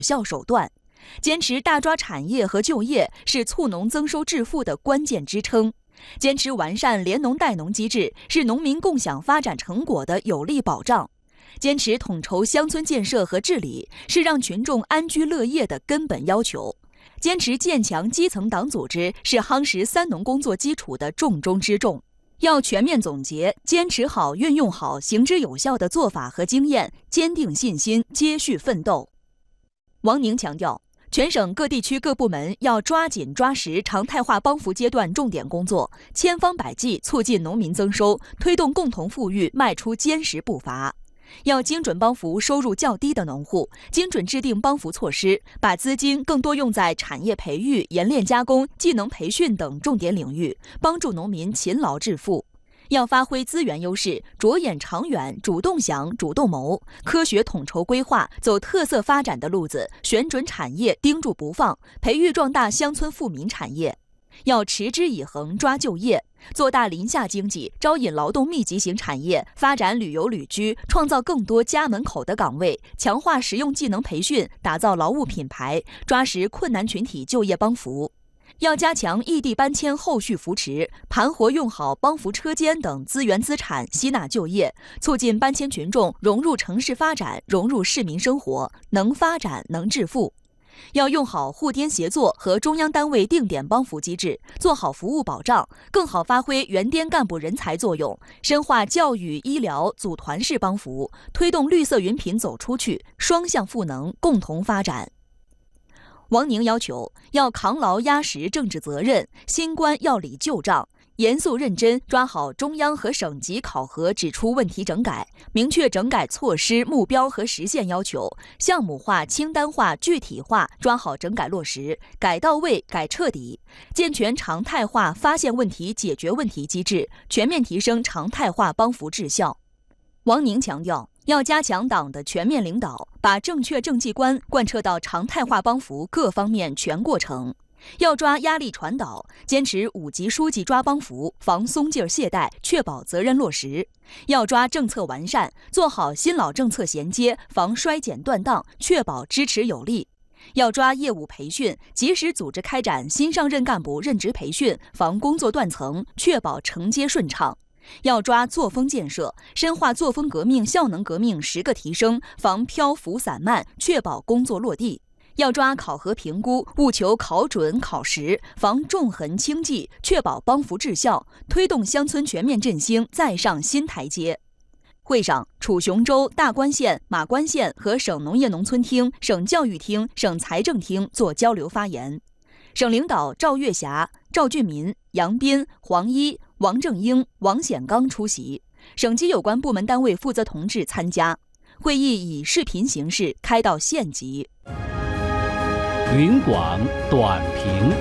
效手段。坚持大抓产业和就业是促农增收致富的关键支撑。坚持完善联农带农机制是农民共享发展成果的有力保障。坚持统筹乡村建设和治理是让群众安居乐业的根本要求。坚持建强基层党组织是夯实三农工作基础的重中之重。要全面总结坚持好、运用好、行之有效的做法和经验，坚定信心，接续奋斗。王宁强调，全省各地区各部门要抓紧抓实常态化帮扶阶段重点工作，千方百计促进农民增收，推动共同富裕迈出坚实步伐。要精准帮扶收入较低的农户，精准制定帮扶措施，把资金更多用在产业培育、冶炼加工、技能培训等重点领域，帮助农民勤劳致富。要发挥资源优势，着眼长远，主动想、主动谋，科学统筹规划，走特色发展的路子，选准产业，盯住不放，培育壮大乡村富民产业。要持之以恒抓就业，做大林下经济，招引劳动密集型产业，发展旅游旅居，创造更多家门口的岗位，强化实用技能培训，打造劳务品牌，抓实困难群体就业帮扶。要加强异地搬迁后续扶持，盘活用好帮扶车间等资源资产，吸纳就业，促进搬迁群众融入城市发展，融入市民生活，能发展能致富。要用好互滇协作和中央单位定点帮扶机制，做好服务保障，更好发挥原滇干部人才作用，深化教育、医疗组团式帮扶，推动绿色云品走出去，双向赋能，共同发展。王宁要求要扛牢压实政治责任，新官要理旧账，严肃认真抓好中央和省级考核指出问题整改，明确整改措施、目标和实现要求，项目化、清单化、具体化，抓好整改落实，改到位、改彻底，健全常态化发现问题、解决问题机制，全面提升常态化帮扶质效。王宁强调，要加强党的全面领导，把正确政绩观贯彻到常态化帮扶各方面全过程。要抓压力传导，坚持5级书记抓帮扶，防松劲懈怠，确保责任落实。要抓政策完善，做好新老政策衔接，防衰减断档，确保支持有力。要抓业务培训，及时组织开展新上任干部任职培训，防工作断层，确保承接顺畅。要抓作风建设，深化作风革命、效能革命10个提升，防漂浮散漫，确保工作落地。要抓考核评估，务求考准考实，防重痕轻记，确保帮扶质效，推动乡村全面振兴再上新台阶。会上，楚雄州、大关县、马关县和省农业农村厅、省教育厅、省财政厅做交流发言。省领导赵月霞、赵俊民、杨斌、黄一、王正英、王显刚出席，省级有关部门单位负责同志参加。会议以视频形式开到县级。 云广短评。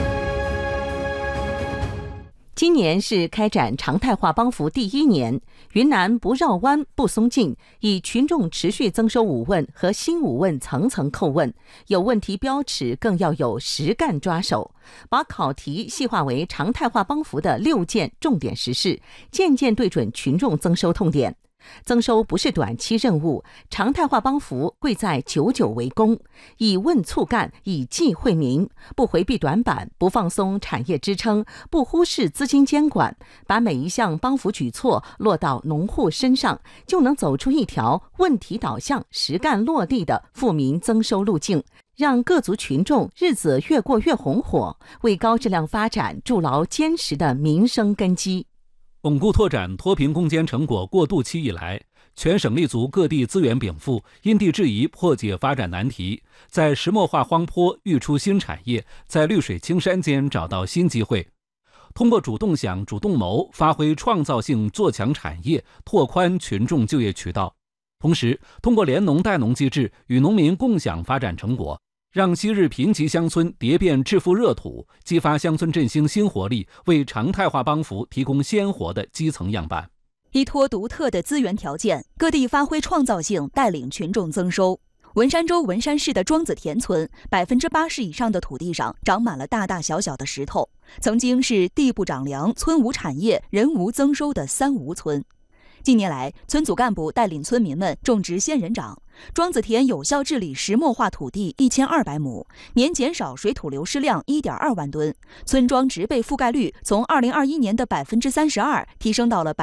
今年是开展常态化帮扶第1年，云南不绕弯不松劲，以群众持续增收5问和新5问层层叩问，有问题标尺更要有实干抓手，把考题细化为常态化帮扶的6件重点实事，件件对准群众增收痛点。增收不是短期任务，常态化帮扶贵在久久为功，以问促干，以计惠民，不回避短板，不放松产业支撑，不忽视资金监管，把每一项帮扶举措落到农户身上，就能走出一条问题导向、实干落地的富民增收路径，让各族群众日子越过越红火，为高质量发展筑牢坚实的民生根基。 巩固拓展脱贫攻坚成果过渡期以来，全省立足各地资源禀赋，因地制宜破解发展难题，在石墨化荒坡育出新产业，在绿水青山间找到新机会。通过主动想、主动谋，发挥创造性做强产业，拓宽群众就业渠道。同时，通过联农带农机制与农民共享发展成果，让昔日贫瘠乡村蝶变致富热土，激发乡村振兴新活力，为常态化帮扶提供鲜活的基层样板。 依托独特的资源条件，各地发挥创造性，带领群众增收。文山州文山市的庄子田村，80%以上的土地上长满了大大小小的石头，曾经是地不长粮、村无产业、人无增收的3无村。 近年来，村组干部带领村民们种植仙人掌，庄子田有效治理石墨化土地1200亩，年减少水土流失量1.2万吨，村庄植被覆盖率从2021年的32%提升到了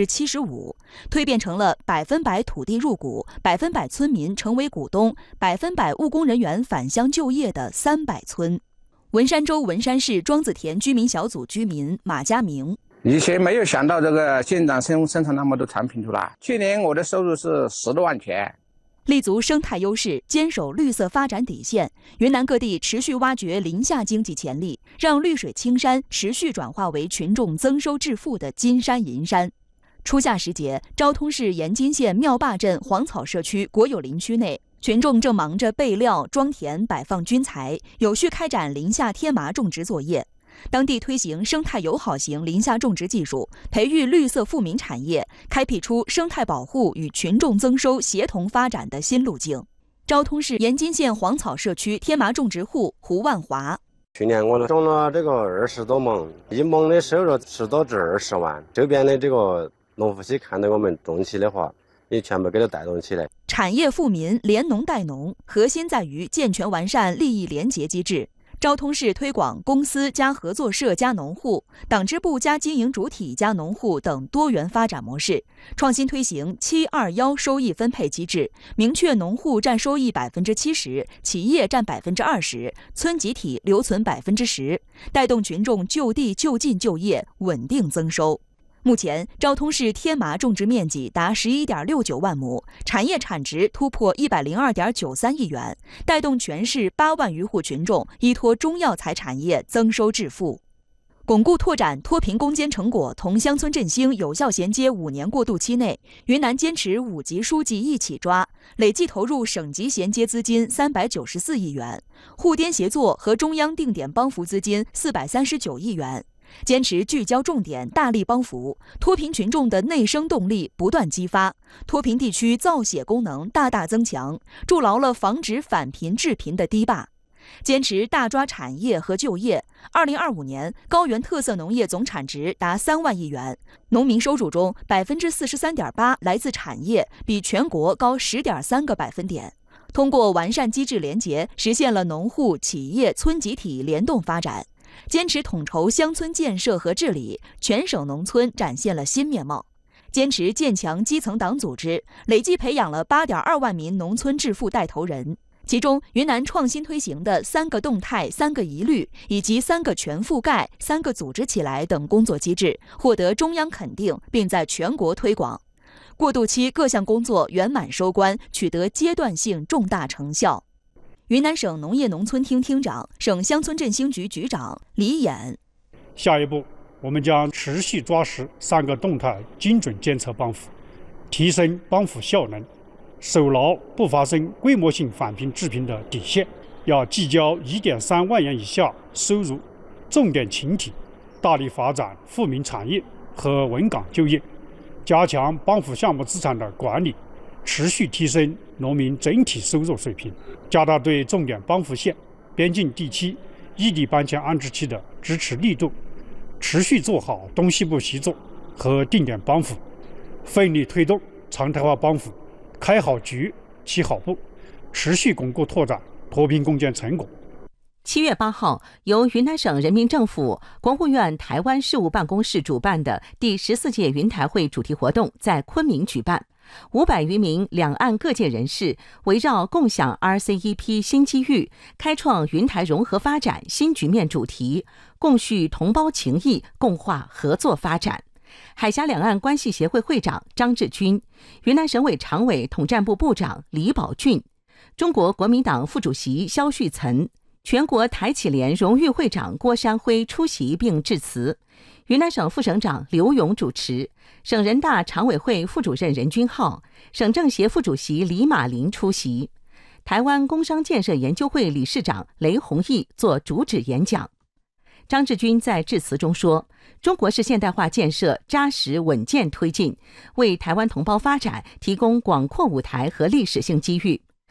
75%，蜕变成了100%土地入股、100%村民成为股东、100%务工人员返乡就业的300村。文山州文山市庄子田居民小组居民马家明。 以前没有想到这个仙人掌生产那么多产品出来，去年我的收入是10多万钱。 立足生态优势，坚守绿色发展底线，云南各地持续挖掘林下经济潜力，让绿水青山持续转化为群众增收致富的金山银山。初夏时节，昭通市盐津县庙坝镇黄草社区国有林区内，群众正忙着备料、装田、摆放军材，有序开展林下天麻种植作业。当地推行生态友好型林下种植技术，培育绿色富民产业，开辟出生态保护与群众增收协同发展的新路径。昭通市盐津县黄草社区天麻种植户胡万华： 去年我种了这个20多亩，一亩的收入10多至20万。周边的这个农夫妻看到我们种起的话，也全部给它带动起来。 产业富民，联农带农，核心在于健全完善利益联结机制。昭通市推广公司加合作社加农户、党支部加经营主体加农户等多元发展模式，创新推行721收益分配机制，明确农户占收益70%，企业占20%，村集体留存10%，带动群众就地就近就业，稳定增收。目前，昭通市天麻种植面积达11.69万亩，产业产值突破102.93亿元，带动全市8万余户群众依托中药材产业增收致富。巩固拓展脱贫攻坚成果同乡村振兴有效衔接5年过渡期内，云南坚持5级书记一起抓，累计投入省级衔接资金394亿元，沪滇协作和中央定点帮扶资金439亿元。坚持聚焦重点，大力帮扶，脱贫群众的内生动力不断激发，脱贫地区造血功能大大增强，筑牢了防止返贫致贫的堤坝。坚持大抓产业和就业，2025年高原特色农业总产值达3万亿元，农民收入中43.8%来自产业，比全国高10.3个百分点。通过完善机制联结，实现了农户、企业、村集体联动发展。坚持统筹乡村建设和治理，全省农村展现了新面貌。坚持建强基层党组织，累计培养了8.2万名农村致富带头人。其中，云南创新推行的3个动态、3个一律以及3个全覆盖、3个组织起来等工作机制获得中央肯定，并在全国推广。过渡期各项工作圆满收官，取得阶段性重大成效。云南省农业农村厅厅长、省乡村振兴局局长李衍： 下一步，我们将持续抓实3个动态精准监测帮扶，提升帮扶效能，守牢不发生规模性返贫致贫的底线。要聚焦1.3万元以下收入重点群体，大力发展富民产业和稳岗就业，加强帮扶项目资产的管理，持续提升农民整体收入水平，加大对重点帮扶县、边境地区异地搬迁安置期的支持力度，持续做好东西部协作和定点帮扶，奋力推动常态化帮扶，开好局、起好步，持续巩固拓展脱贫攻坚成果。 7月8号，由云南省人民政府国务院台湾事务办公室主办的第14届云台会主题活动在昆明举办。500余名两岸各界人士围绕共享 RCEP 新机遇，开创云台融合发展新局面主题，共叙同胞情谊，共话合作发展。海峡两岸关系协会会长张志军、云南省委常委统战部部长李宝俊、中国国民党副主席萧旭岑、全国台企联荣誉会长郭山辉出席并致辞。云南省副省长刘勇主持，省人大常委会副主任任君浩、省政协副主席李马林出席。台湾工商建设研究会理事长雷宏毅作主旨演讲。张志军在致辞中说，中国式现代化建设扎实稳健推进，为台湾同胞发展提供广阔舞台和历史性机遇。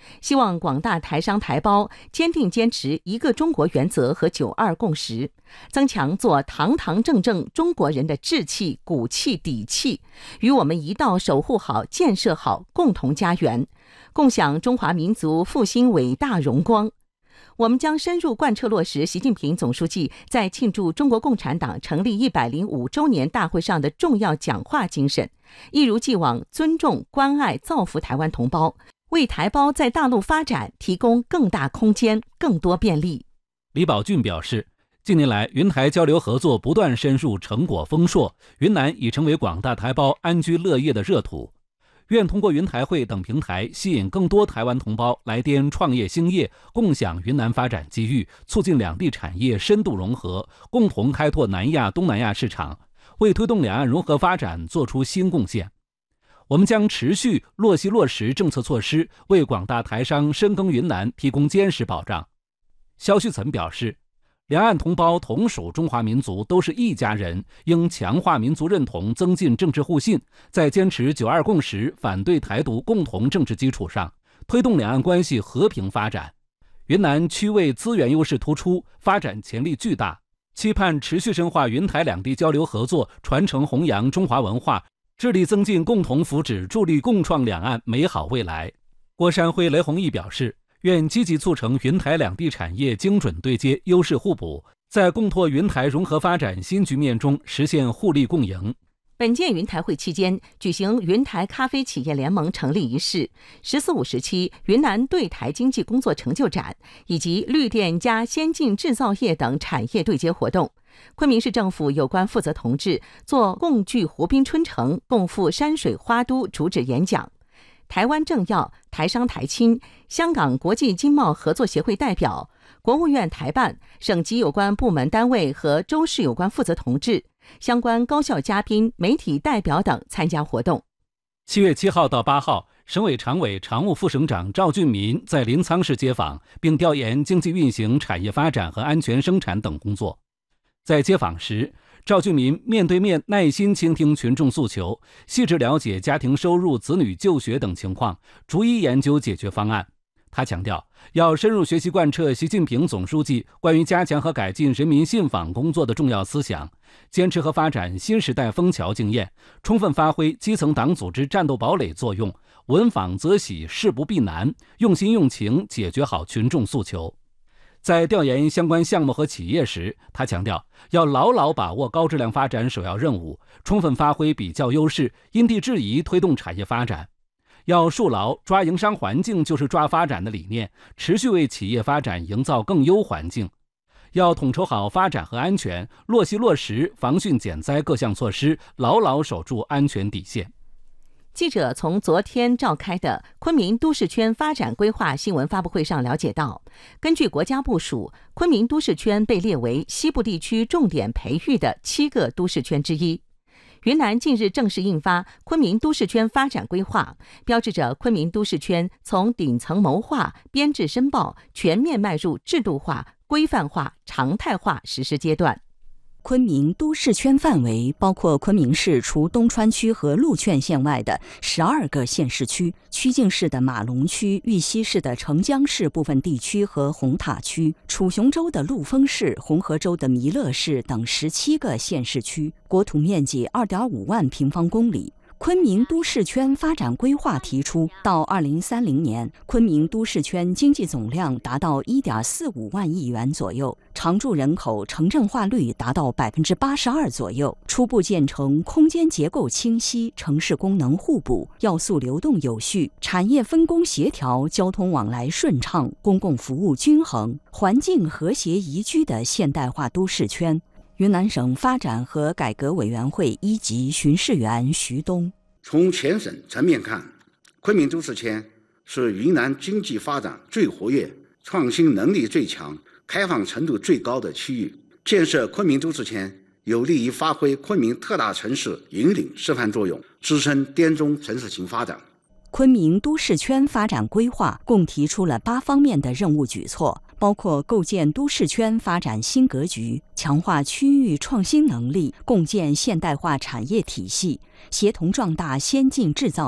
希望广大台商台胞坚定坚持一个中国原则和9·2共识，增强做堂堂正正中国人的志气、骨气、底气，与我们一道守护好、建设好共同家园，共享中华民族复兴伟大荣光。我们将深入贯彻落实习近平总书记在庆祝中国共产党成立105周年大会上的重要讲话精神，一如既往尊重、关爱、造福台湾同胞，为台胞在大陆发展提供更大空间、更多便利。 李宝俊表示，近年来云台交流合作不断深入，成果丰硕，云南已成为广大台胞安居乐业的热土。愿通过云台会等平台，吸引更多台湾同胞来滇创业兴业，共享云南发展机遇，促进两地产业深度融合，共同开拓南亚、东南亚市场，为推动两岸融合发展做出新贡献。我们将持续落实政策措施，为广大台商深耕云南提供坚实保障。肖旭岑表示，两岸同胞同属中华民族，都是一家人，应强化民族认同，增进政治互信，在坚持9·2共识、反对台独共同政治基础上，推动两岸关系和平发展。云南区位资源优势突出，发展潜力巨大，期盼持续深化云台两地交流合作，传承弘扬中华文化，致力增进共同福祉，助力共创两岸美好未来。郭山辉、雷宏毅表示，愿积极促成云台两地产业精准对接、优势互补，在共拓云台融合发展新局面中实现互利共赢。 本届云台会期间举行云台咖啡企业联盟成立仪式、14、50期云南对台经济工作成就展以及绿电加先进制造业等产业对接活动。昆明市政府有关负责同志做共聚湖滨春城、共赴山水花都主旨演讲。台湾政要、台商台青、香港国际经贸合作协会代表、国务院台办、省级有关部门单位和州市有关负责同志、相关高校嘉宾、媒体代表等参加活动。 7月7号到8号，省委常委、常务副省长赵俊民在临沧市接访，并调研经济运行、产业发展和安全生产等工作。在接访时，赵俊民面对面耐心倾听群众诉求，细致了解家庭收入、子女就学等情况，逐一研究解决方案。他强调，要深入学习贯彻习近平总书记关于加强和改进人民信访工作的重要思想，坚持和发展新时代枫桥经验，充分发挥基层党组织战斗堡垒作用，闻访则喜，事不避难，用心用情解决好群众诉求。在调研相关项目和企业时，他强调要牢牢把握高质量发展首要任务，充分发挥比较优势，因地制宜推动产业发展。要树牢抓营商环境就是抓发展的理念，持续为企业发展营造更优环境。要统筹好发展和安全，落实防汛减灾各项措施，牢牢守住安全底线。 记者从昨天召开的昆明都市圈发展规划新闻发布会上了解到，根据国家部署，昆明都市圈被列为西部地区重点培育的7个都市圈之一。云南近日正式印发昆明都市圈发展规划，标志着昆明都市圈从顶层谋划、编制申报全面迈入制度化、规范化、常态化实施阶段。 昆明都市圈范围包括昆明市除东川区和鹿圈县外的12个县市区，曲靖市的马龙区、玉溪市的澄江市部分地区和红塔区，楚雄州的陆丰市、红河州的弥勒市等17个县市区，国土面积2.5万平方公里。昆明都市圈发展规划提出，到2030年，昆明都市圈经济总量达到1.45万亿元左右，常住人口城镇化率达到82%左右，初步建成空间结构清晰、城市功能互补、要素流动有序、产业分工协调、交通往来顺畅、公共服务均衡、环境和谐宜居的现代化都市圈。云南省发展和改革委员会1级巡视员徐东： 从全省层面看，昆明都市圈是云南经济发展最活跃、创新能力最强、开放程度最高的区域。建设昆明都市圈有利于发挥昆明特大城市引领示范作用，支撑滇中城市型发展。 昆明都市圈发展规划共提出了8方面的任务举措，包括构建都市圈发展新格局，强化区域创新能力，共建现代化产业体系，协同壮大先进制造业，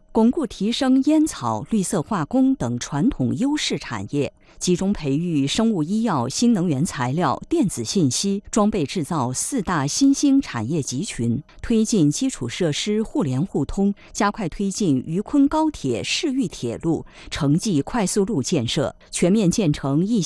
巩固提升烟草、绿色化工等传统优势产业，集中培育生物医药、新能源材料、电子信息、装备制造4大新兴产业集群，推进基础设施互联互通，加快推进渝昆高铁市域铁路、城际快速路建设，全面建成一